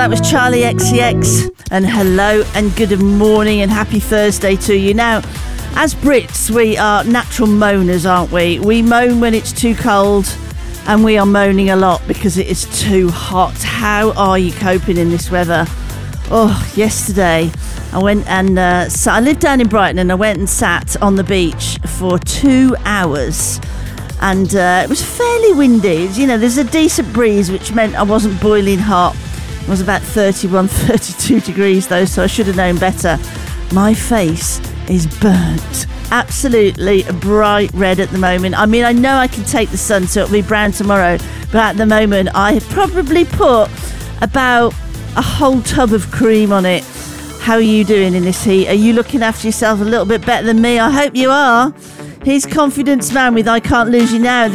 that was Charlie XCX, and hello and good morning and happy Thursday to you. Now, as Brits, we are natural moaners, aren't we? We moan when it's too cold, and we are moaning a lot because it is too hot. How are you coping in this weather? Oh, yesterday I went and I live down in Brighton, and I went and sat on the beach for 2 hours. And it was fairly windy. You know, there's a decent breeze, which meant I wasn't boiling hot. It was about 31, 32 degrees, though, so I should have known better. My face is burnt. Absolutely bright red at the moment. I mean, I know I can take the sun, so it'll be brown tomorrow. But at the moment, I have probably put about a whole tub of cream on it. How are you doing in this heat? Are you looking after yourself a little bit better than me? I hope you are. Here's Confidence Man with I Can't Lose You Now.